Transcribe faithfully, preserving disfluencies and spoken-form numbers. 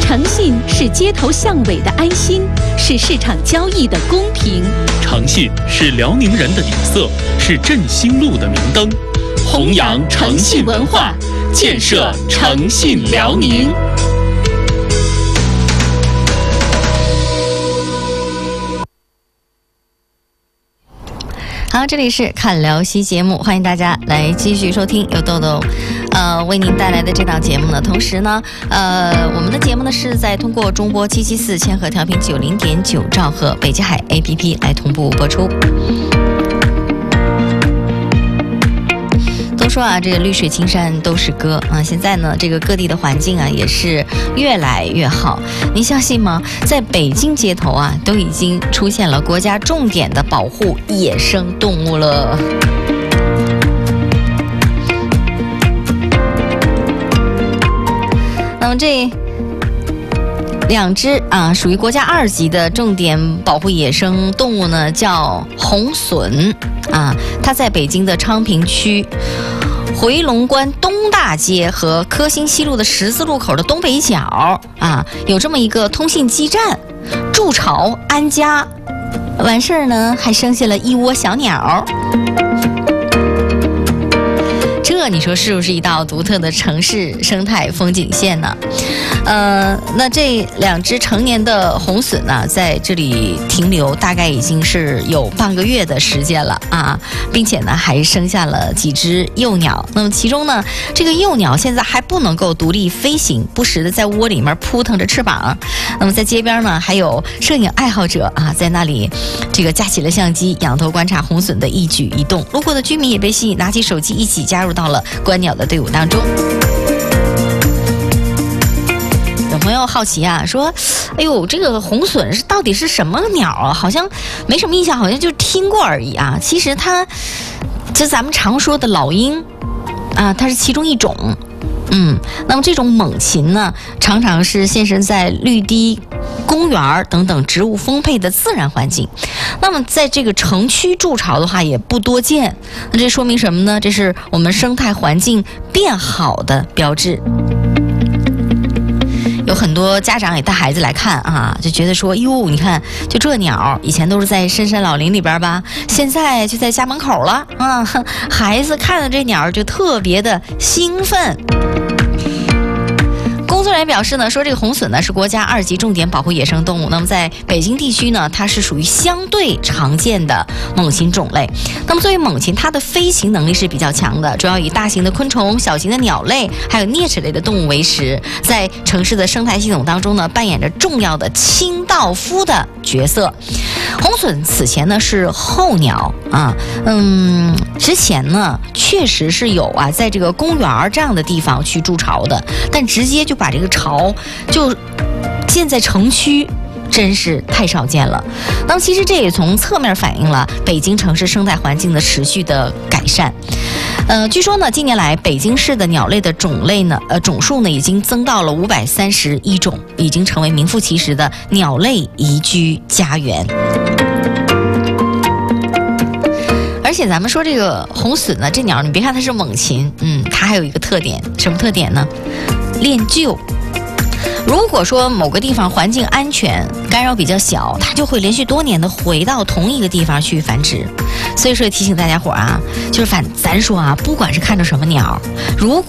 诚信是街头巷尾的安心，是市场交易的公平。 诚信是辽宁人的底色，是振兴路的明灯。弘扬诚信文化，建设诚信辽宁。 好，这里是看辽西节目，欢迎大家来继续收听由豆豆呃为您带来的这档节目呢。同时呢，呃，我们的节目呢是在通过中波七七四千赫调频九零点九兆赫北极海 A P P 来同步播出。都说啊，这个绿水青山都是歌啊。现在呢，这个各地的环境啊也是越来越好。您相信吗？在北京街头啊，都已经出现了国家重点的保护野生动物了。那么这两只啊，属于国家二级的重点保护野生动物呢，叫红隼啊，它在北京的昌平区回龙观东大街和科兴西路的十字路口的东北角啊，有这么一个通信基站，筑巢安家，完事儿呢还生下了一窝小鸟。这你说是不是一道独特的城市生态风景线呢？呃，那这两只成年的红隼呢，在这里停留大概已经是有半个月的时间了啊，并且呢还生下了几只幼鸟。那么其中呢，这个幼鸟现在还不能够独立飞行，不时的在窝里面扑腾着翅膀。那么在街边呢，还有摄影爱好者啊，在那里这个架起了相机，仰头观察红隼的一举一动。路过的居民也被吸引，拿起手机一起加入到了观鸟的队伍当中。有朋友好奇啊，说哎呦，这个红隼是到底是什么鸟啊？好像没什么印象，好像就听过而已啊。其实它就咱们常说的老鹰啊，它是其中一种。嗯，那么这种猛禽呢，常常是现身在绿地、公园等等植物丰沛的自然环境。那么在这个城区筑巢的话也不多见，那这说明什么呢？这是我们生态环境变好的标志。有很多家长也带孩子来看啊，就觉得说，哟，你看，就这鸟以前都是在深山老林里边吧，现在就在家门口了啊。孩子看到这鸟就特别的兴奋。工作人员表示呢，说这个红隼呢是国家二级重点保护野生动物。那么在北京地区呢，它是属于相对常见的猛禽种类。那么作为猛禽，它的飞行能力是比较强的，主要以大型的昆虫、小型的鸟类还有啮齿类的动物为食，在城市的生态系统当中呢，扮演着重要的清道夫的角色。红隼此前呢是候鸟啊，嗯，之前呢确实是有啊，在这个公园这样的地方去筑巢的，但直接就把这个巢就建在城区，真是太少见了。那么其实这也从侧面反映了北京城市生态环境的持续的改善。呃，据说呢，近年来北京市的鸟类的种类呢，呃，种数呢已经增到了五百三十一种，已经成为名副其实的鸟类宜居家园。而且咱们说这个红隼呢，这鸟你别看它是猛禽，嗯，它还有一个特点，什么特点呢？恋旧。如果说某个地方环境安全，干扰比较小，它就会连续多年的回到同一个地方去繁殖。所以说提醒大家伙啊，就是反咱说啊，不管是看着什么鸟，如果